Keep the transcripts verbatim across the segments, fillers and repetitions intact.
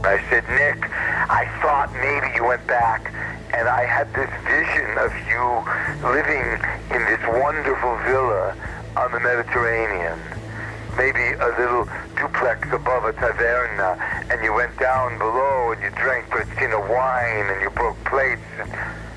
I said, Nick, I thought maybe you went back, and I had this vision of you living in this wonderful villa on the Mediterranean. Maybe a little duplex above a taverna, and you went down below and you drank Pristina wine and you broke plates. And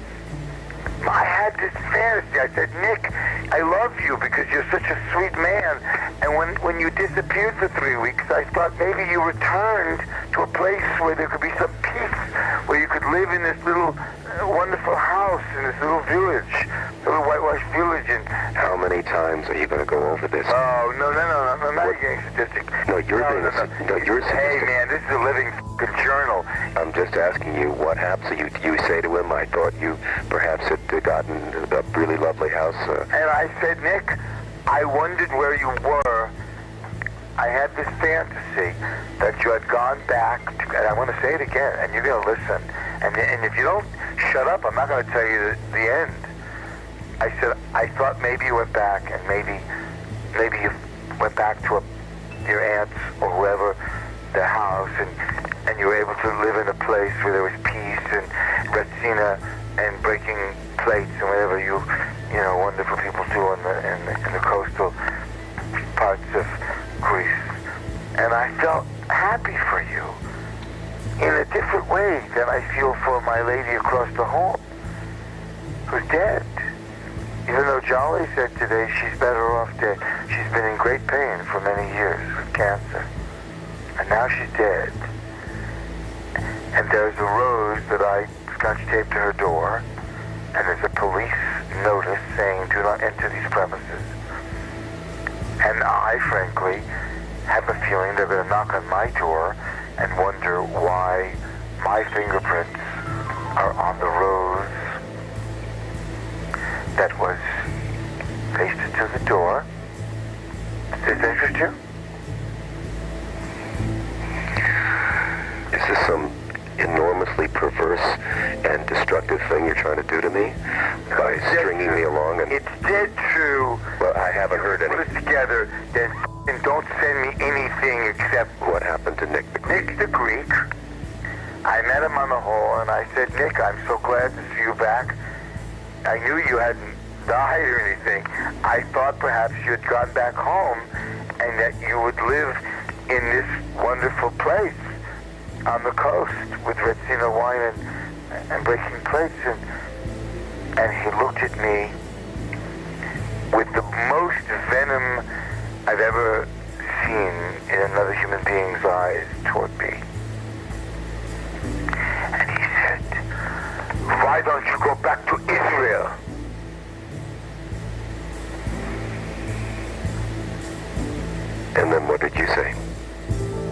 I had this fantasy. I said, Nick, I love you because you're such a sweet man. And when, when you disappeared for three weeks, I thought maybe you returned to a place where there could be some peace, where you could live in this little uh, wonderful house in this little village, little whitewashed village. And how many times are you going to go over this? Oh, no, no, no, no, I'm not getting sadistic. No, you're no, being no, no. no, you're Hey, sadistic. man, this is a living f***ing journal. I'm just asking you what happened. So you, you say to him, I thought you perhaps had gotten a really lovely house. Uh, and I said, Nick, I wondered where you were. I had this fantasy that you had gone back, to, and I want to say it again, and you're going to listen. And, and if you don't shut up, I'm not going to tell you the, the end. I said, I thought maybe you went back, and maybe maybe you went back to a, your aunt's or whoever, their house, and, and you were able to live in a place where there was peace and Retsina and breaking plates and whatever you, you know, wonderful people do in the, in the, in the coastal parts of Greece. And I felt happy for you in a different way than I feel for my lady across the hall, who's dead. Even though Jolly said today she's better off dead. She's been in great pain for many years with cancer. And now she's dead. And there's a rose that I scotch taped to her door, and there's a police notice saying do not enter these premises. And I, frankly, have a feeling they're going to knock on my door and wonder why my fingerprints are on the rose that was pasted to the door. Does this interest you? is this some enormously perverse and destructive thing you're trying to do to me by stringing me along? And it's dead true. Well, I haven't heard any. Put us together, then f***ing don't send me anything except What happened to Nick the Greek? Nick the Greek. I met him on the hall, and I said, Nick, I'm so glad to see you back. I knew you hadn't died or anything. I thought perhaps you had gone back home and that you would live in this wonderful place on the coast with Retsina wine and, and breaking plates. And, and he looked at me with the most venom I've ever seen in another human being's eyes toward me. And he said, why don't you go back to Israel? And then what did you say?